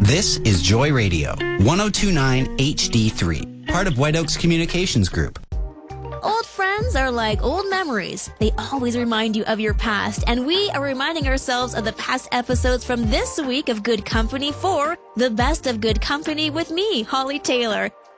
This is Joy Radio, 1029 HD3, part of White Oaks Communications Group. Old friends are like old memories. They always remind you of your past, and we are reminding ourselves of the past episodes from this week of Good Company for The Best of Good Company with me, Holly Taylor.